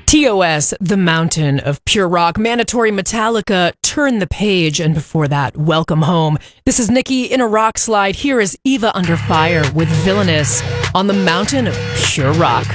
TOS, The Mountain of Pure Rock, Mandatory Metallica, Turn the Page, and before that, Welcome Home. This is Nikki in a rock slide. Here is Eva Under Fire with Villainous on the Mountain of Pure Rock.